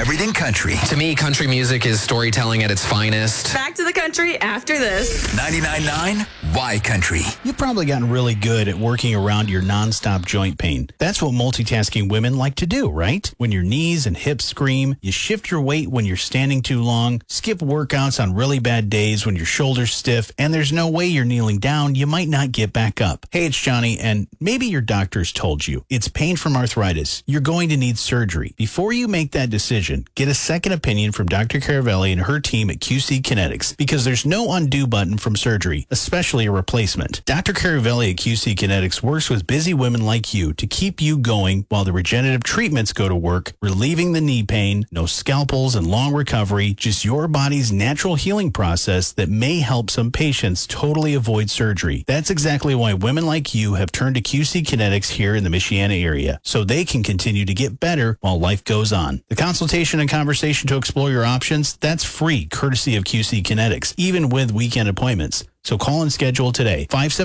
everything country. To me, country music is storytelling at its finest. Back to the country after this. 99.9 Y Country. You've probably gotten really good at working around your nonstop joint pain. That's what multitasking women like to do, right? When your knees and hips scream, you shift your weight when you're standing too long, skip workouts on really bad days when your shoulder's stiff, and there's no way you're kneeling down, you might not get back up. Hey, it's Johnny, and maybe your doctor's told you it's pain from arthritis. You're going to need surgery. Before you make that decision, get a second opinion from Dr. Caravelli and her team at QC Kinetics, because there's no undo button from surgery, especially a replacement. Dr. Caravelli at QC Kinetics works with busy women like you to keep you going while the regenerative treatments go to work, relieving the knee pain, no scalpels and long recovery, just your body's natural healing process that may help some patients totally avoid surgery. That's exactly why women like you have turned to QC Kinetics here in the Michiana area, so they can continue to get better while life goes on. The consultation and conversation to explore your options, that's free, courtesy of QC Kinetics, even with weekend appointments. So call and schedule today,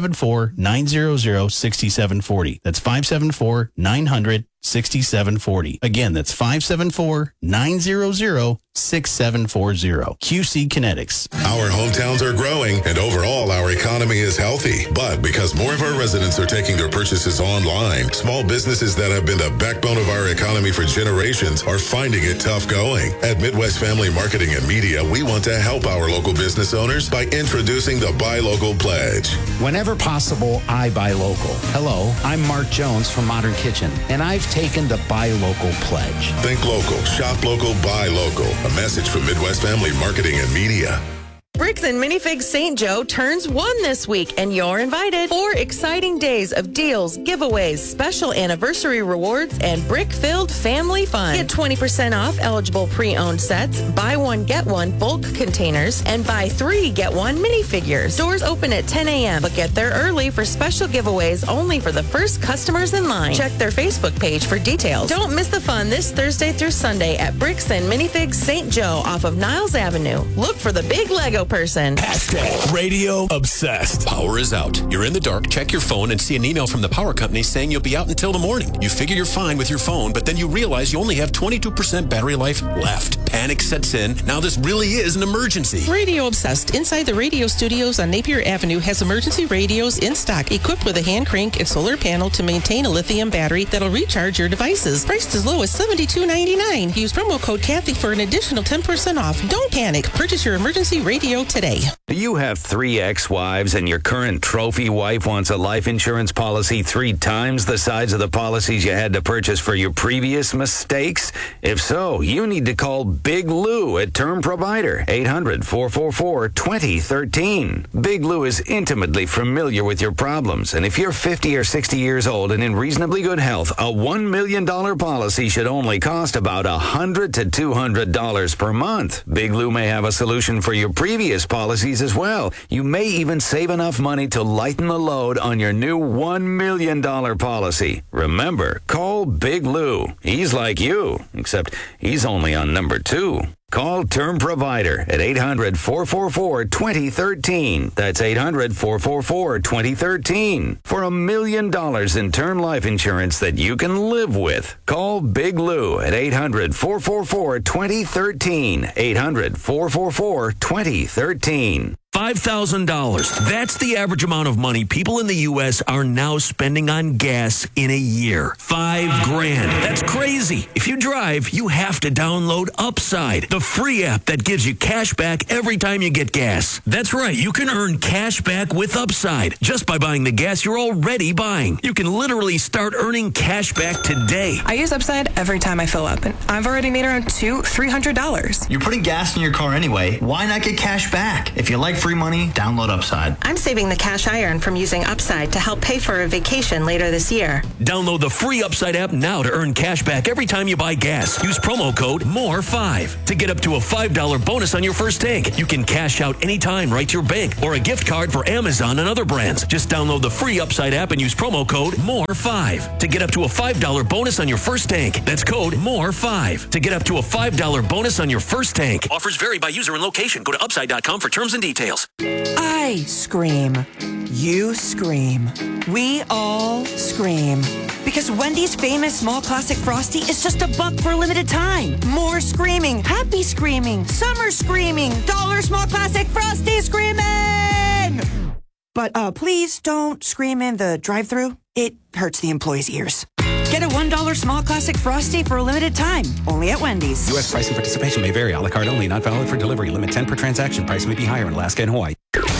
574-900-6740. That's 574-900-6740. Again, that's 574-900-6740. QC Kinetics. Our hometowns are growing, and overall, our economy is healthy. But because more of our residents are taking their purchases online, small businesses that have been the backbone of our economy for generations are finding it tough going. At Midwest Family Marketing and Media, we want to help our local business owners by introducing the Buy Local Pledge. Whenever possible, I buy local. Hello, I'm Mark Jones from Modern Kitchen, and I've taken the Buy Local Pledge. Think local, shop local, buy local. A message from Midwest Family Marketing and Media. Bricks and Minifigs St. Joe turns 1 this week, and you're invited. 4 exciting days of deals, giveaways, special anniversary rewards, and brick-filled family fun. Get 20% off eligible pre-owned sets, buy 1, get 1 bulk containers, and buy 3, get 1 minifigures. Doors open at 10 a.m., but get there early for special giveaways only for the first customers in line. Check their Facebook page for details. Don't miss the fun this Thursday through Sunday at Bricks and Minifigs St. Joe off of Niles Avenue. Look for the big Lego person. Hashtag Radio Obsessed. Power is out. You're in the dark, check your phone, and see an email from the power company saying you'll be out until the morning. You figure you're fine with your phone, but then you realize you only have 22% battery life left. Panic sets in. Now this really is an emergency. Radio Obsessed inside the radio studios on Napier Avenue has emergency radios in stock equipped with a hand crank and solar panel to maintain a lithium battery that'll recharge your devices. Priced as low as $72.99. Use promo code Kathy for an additional 10% off. Don't panic. Purchase your emergency radio today. Do you have 3 ex-wives and your current trophy wife wants a life insurance policy 3 times the size of the policies you had to purchase for your previous mistakes? If so, you need to call Big Lou at Term Provider, 800-444-2013. Big Lou is intimately familiar with your problems, and if you're 50 or 60 years old and in reasonably good health, a $1 million policy should only cost about $100 to $200 per month. Big Lou may have a solution for your previous policies as well. You may even save enough money to lighten the load on your new $1 million policy. Remember, call Big Lou. He's like you, except he's only on number 2. Call Term Provider at 800-444-2013. That's 800-444-2013. For $1 million in term life insurance that you can live with. Call Big Lou at 800-444-2013. 800-444-2013. $5,000. That's the average amount of money people in the U.S. are now spending on gas in a year. $5,000. That's crazy. If you drive, you have to download Upside, the free app that gives you cash back every time you get gas. That's right. You can earn cash back with Upside just by buying the gas you're already buying. You can literally start earning cash back today. I use Upside every time I fill up, and I've already made around $200-$300. You're putting gas in your car anyway. Why not get cash back? If you like free money, download Upside. I'm saving the cash I earn from using Upside to help pay for a vacation later this year. Download the free Upside app now to earn cash back every time you buy gas. Use promo code MORE5 to get up to a $5 bonus on your first tank. You can cash out anytime right to your bank or a gift card for Amazon and other brands. Just download the free Upside app and use promo code MORE5 to get up to a $5 bonus on your first tank. That's code MORE5 to get up to a $5 bonus on your first tank. Offers vary by user and location. Go to upside.com for terms and details. details. I scream. You scream. We all scream. Because Wendy's famous small classic Frosty is just $1 for a limited time. More screaming, happy screaming, summer screaming, dollar small classic Frosty screaming! But please don't scream in the drive-thru. It hurts the employees' ears. Get a $1 small classic Frosty for a limited time. Only at Wendy's. U.S. price and participation may vary. A la carte only. Not valid for delivery. Limit 10 per transaction. Price may be higher in Alaska and Hawaii.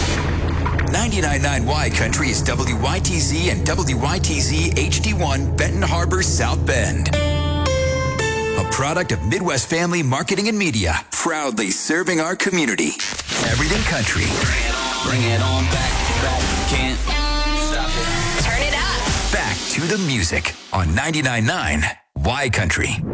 99.9 Y Country is WYTZ and WYTZ HD1 Benton Harbor, South Bend. A product of Midwest Family Marketing and Media, proudly serving our community. Everything country. Bring it on back, can't stop it. Turn it up. Back to the music on 99.9 Y Country.